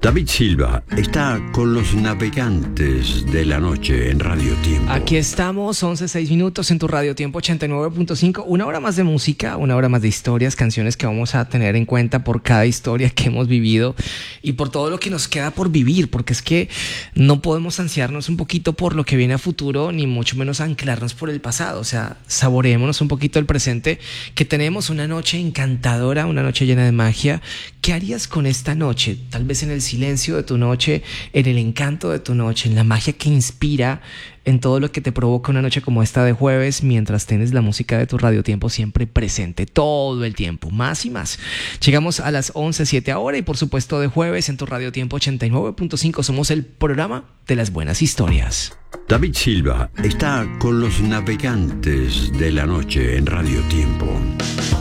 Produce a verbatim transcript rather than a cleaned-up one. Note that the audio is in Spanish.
David Silva está con los navegantes de la noche en Radio Tiempo. Aquí estamos, once, seis minutos en tu Radio Tiempo ochenta y nueve punto cinco. Una hora más de música, una hora más de historias, canciones que vamos a tener en cuenta por cada historia que hemos vivido y por todo lo que nos queda por vivir, porque es que no podemos ansiarnos un poquito por lo que viene a futuro, ni mucho menos anclarnos por el pasado. O sea, saboreémonos un poquito el presente, que tenemos una noche encantadora, una noche llena de magia. ¿Qué harías con esta noche? Tal vez en el silencio de tu noche, en el encanto de tu noche, en la magia que inspira, en todo lo que te provoca una noche como esta de jueves, mientras tienes la música de tu Radio Tiempo siempre presente, todo el tiempo, más y más. Llegamos a las once, siete ahora y por supuesto de jueves en tu Radio Tiempo ochenta y nueve punto cinco somos el programa de las buenas historias. David Silva está con los navegantes de la noche en Radio Tiempo.